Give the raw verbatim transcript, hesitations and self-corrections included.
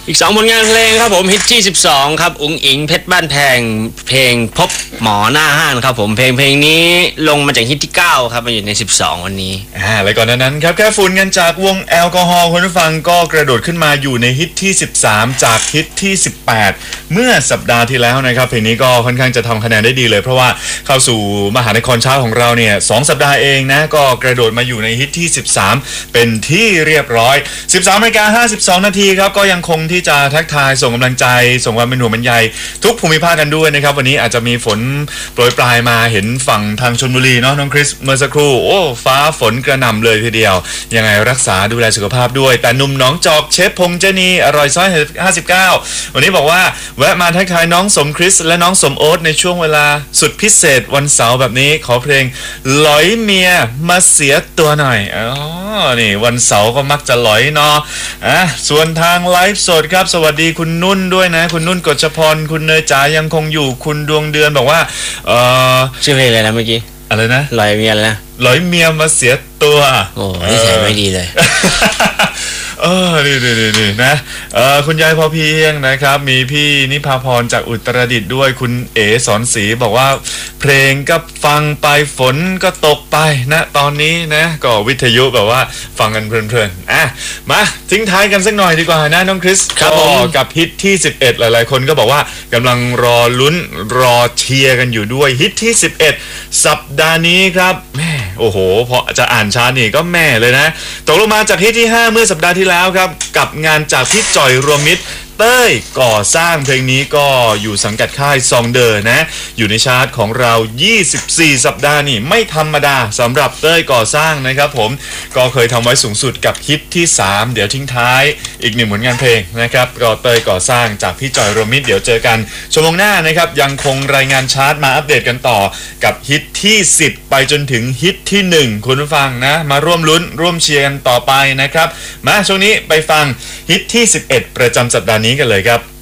อีกสองผลงานเพลงครับผมฮิตที่สิบสองครับอุ๋งอิงเพชรบ้านแพงเพลงพบหมอหน้าห้านครับผมเพลงเพลงนี้ลงมาจากฮิตที่เก้าครับมาอยู่ในสิบสองวันนี้อ่าและก่อนหน้านั้นครับแค่ฝุ่นกันจากวงแอลกอฮอล์คุณผู้ฟังก็กระโดดขึ้นมาอยู่ในฮิตที่สิบสามจากฮิตที่สิบแปดเมื่อสัปดาห์ที่แล้วนะครับเพลงนี้ก็ค่อนข้างจะทำคะแนนได้ดีเลยเพราะว่าเข้าสู่มหานครชาร์ตของเราเนี่ยสองสัปดาห์เองนะก็กระโดดมาอยู่ในฮิตที่สิบสามเป็นที่เรียบร้อยสิบสามนาฬิกาห้าสิบสองนาทีครับก็ยังคงที่จะทักทายส่งกำลังใจส่งความเป็นห่วงเป็นใยทุกภูมิภาคกันด้วยนะครับวันนี้อาจจะมีฝนโปรยปลายมาเห็นฝั่งทางชลบุรีเนาะน้องคริสเมื่อสักครู่โอ้ฟ้าฝนกระหน่ำเลยทีเดียวยังไงรักษาดูแลสุขภาพด้วยแต่หนุ่มน้องจอกเชฟพงษ์เจนีอร่อยซอยห้าสิบเก้าวันนี้บอกว่าแวะมาทักทายน้องสมคริสและน้องสมโอ๊ตในช่วงเวลาสุดพิเศษวันเสาร์แบบนี้ขอเพลงหลอยเมียมาเสียตัวหน่อยอ๋อนี่วันเสาร์ก็มักจะหลอยเนาะอ่ะส่วนทางไลฟ์สดครับสวัสดีคุณนุ่นด้วยนะคุณนุ่นกฤษพรคุณเนยจ๋ายังคงอยู่คุณดวงเดือนบอกว่าเอ่อชื่อเพลงอะไรนะเมื่อกี้อะไรนะลอยเมียนแล้วหลอยเมียมาเสียตัวโอ้นิสัยไม่ดีเลยเออนี่นี่นี่นะเออคุณยายพอเพียงนะครับมีพี่นิพาพรจากอุตรดิตถ์ด้วยคุณเอ๋สอนศรีบอกว่าเพลงก็ฟังไปฝนก็ตกไปนะตอนนี้นะก็วิทยุแบบว่าฟังกันเพลินๆอ่ะมาทิ้งท้ายกันสักหน่อยดีกว่านะน้องคริสครับผมกับฮิตที่สิบเอ็ดหลายๆคนก็บอกว่ากำลังรอลุ้นรอเชียร์กันอยู่ด้วยฮิตที่สิบเอ็ดสัปดาห์นี้ครับแม่โอ้โหพอจะอ่านชาร์ตนี่ก็แม่เลยนะตกลงมาจากฮิตที่ห้าเมื่อสัปดาห์ที่แล้วครับกับงานจากพี่จ่อยรวมมิตรเต้ยก่อสร้างเพลงนี้ก็อยู่สังกัดค่ายซองเดอร์นะอยู่ในชาร์ตของเรายี่สิบสี่สัปดาห์นี่ไม่ธรรมดาสำหรับเต้ยก่อสร้างนะครับผมก็เคยทำไว้สูงสุดกับฮิตที่สามเดี๋ยวทิ้งท้ายอีกหนึ่งผลงานเพลงนะครับก็เต้ยก่อสร้างจากพี่จ่อยรวมมิตรเดี๋ยวเจอกันชั่วโมงหน้านะครับยังคงรายงานชาร์ตมาอัปเดตกันต่อกับฮิตที่สิบไปจนถึงฮิตที่หนึ่งคุณผู้ฟังนะมาร่วมลุ้นร่วมเชียร์กันต่อไปนะครับมาช่วงนี้ไปฟังฮิตที่สิบเอ็ดประจำสัปดาห์นี้กันเลยครับ